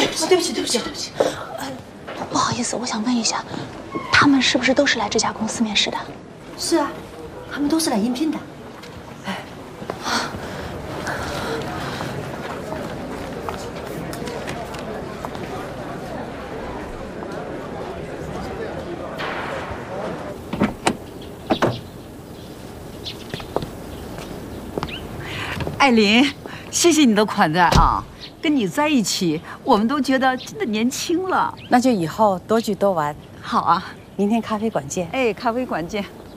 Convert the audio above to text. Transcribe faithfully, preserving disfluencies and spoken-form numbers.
对不起，对不起，对不起，对不起。 呃，不好意思，我想问一下，他们是不是都是来这家公司面试的？ 是啊，他们都是来应聘的。哎， 艾琳，谢谢你的款待啊！跟你在一起，我们都觉得真的年轻了。 那就以后多聚多玩。 好啊， 明天咖啡馆见。 哎，咖啡馆见。